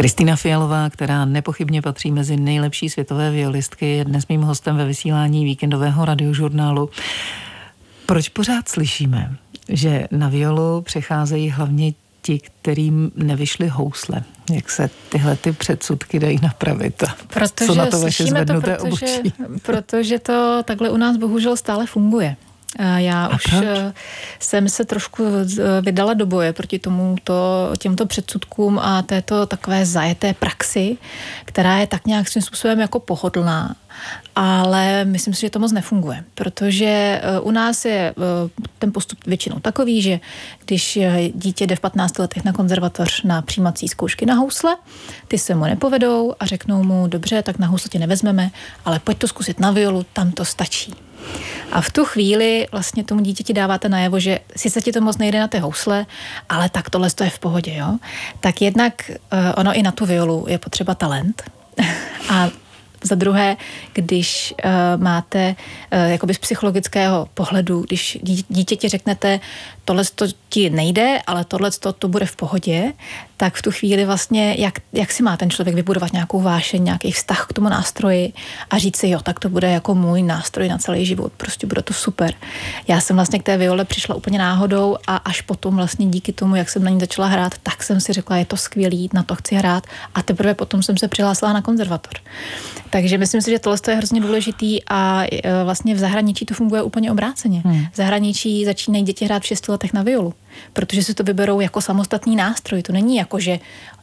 Kristýna Fialová, která nepochybně patří mezi nejlepší světové violistky, je dnes mým hostem ve vysílání víkendového radiožurnálu. Proč pořád slyšíme, že na violu přecházejí hlavně ti, kterým nevyšly housle? Jak se tyhle ty předsudky dají napravit? Co na to vaše zvednuté obočí? Protože to takhle u nás bohužel stále funguje. Já už jsem se trošku vydala do boje proti těmto předsudkům a této takové zajeté praxi, která je tak nějak svým způsobem jako pohodlná. Ale myslím si, že to moc nefunguje, protože u nás je ten postup většinou takový, že když dítě jde v 15 letech na konzervatoř na přijímací zkoušky na housle, ty se mu nepovedou a řeknou mu, dobře, tak na housle tě nevezmeme, ale pojď to zkusit na violu, tam to stačí. A v tu chvíli vlastně tomu dítěti dáváte najevo, že sice ti to moc nejde na ty housle, ale tak tohle to je v pohodě, jo. Tak jednak ono i na tu violu je potřeba talent. A za druhé, když máte jakoby z psychologického pohledu, když dítěti řeknete, tohle to ti nejde, ale tohle to bude v pohodě, tak v tu chvíli vlastně, jak si má ten člověk vybudovat nějakou vášeň, nějaký vztah k tomu nástroji a říct si, jo, tak to bude jako můj nástroj na celý život, prostě bude to super. Já jsem vlastně k té viole přišla úplně náhodou a až potom vlastně díky tomu, jak jsem na ní začala hrát, tak jsem si řekla, je to skvělý, na to chci hrát a teprve potom jsem se přihlásila na konzervatoř. Takže myslím si, že tohle je hrozně důležitý a vlastně v zahraničí to funguje úplně obráceně. V zahraničí začínají děti hrát v 6 letech na violu, protože si to vyberou jako samostatný nástroj. To není jako, že